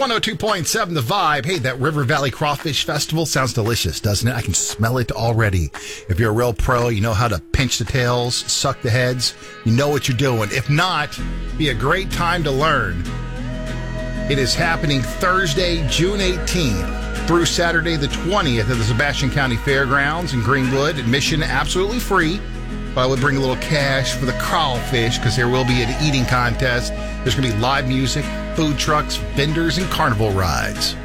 102.7 The Vibe. Hey, that River Valley Crawfish Festival sounds delicious, doesn't it? I can smell it already. If you're a real pro, you know how to pinch the tails, suck the heads. You know what you're doing. If not, be a great time to learn. It is happening Thursday, June 18th through Saturday the 20th at the Sebastian County Fairgrounds in Greenwood. Admission absolutely free. But I would bring a little cash for the crawfish because there will be an eating contest. There's going to be live music, food trucks, vendors, and carnival rides.